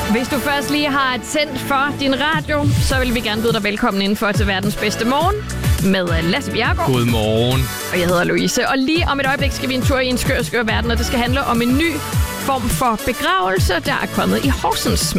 Hvis du først lige har tændt for din radio, så vil vi gerne byde dig velkommen indenfor til verdens bedste morgen med Lasse Bjerregaard. Godmorgen. Og jeg hedder Louise. Og lige om et øjeblik skal vi en tur i en skør verden, og det skal handle om en ny form for begravelse, der er kommet i Horsens.